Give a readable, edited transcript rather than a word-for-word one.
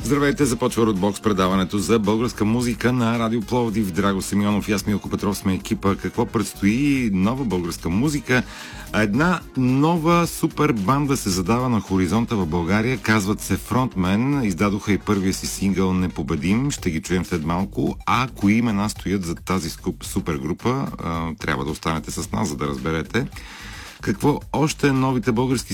Здравейте, започва Рудбокс, предаването за българска музика на Радио Пловдив. Драго Симеонов и аз, Милко Петров, сме екипа. Какво предстои? Нова българска музика. Една нова супер банда се задава на хоризонта в България. Казват се Фронтмен. Издадоха и първия си сингъл "Непобедим". Ще ги чуем след малко. А кои имена стоят за тази супер група, трябва да останете с нас, за да разберете. Какво още новите български